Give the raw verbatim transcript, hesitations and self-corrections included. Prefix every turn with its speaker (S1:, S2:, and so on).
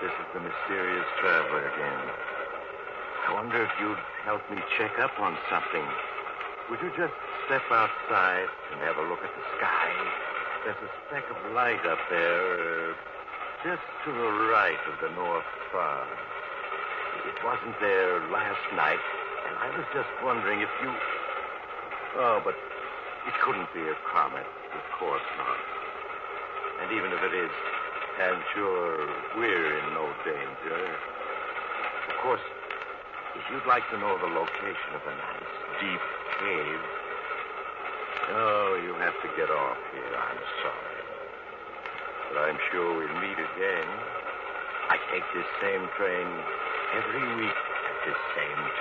S1: this is the mysterious traveler again. I wonder if you'd help me check up on something. Would you just step outside and have a look at the sky? There's a speck of light up there, uh, just to the right of the North Star. It wasn't there last night, and I was just wondering if you... Oh, but it couldn't be a comet. Of course not. And even if it is, I'm sure we're in no danger. Of course, if you'd like to know the location of a nice, deep cave... Oh, you have to get off here. I'm sorry. But I'm sure we'll meet again. I take this same train every week at this same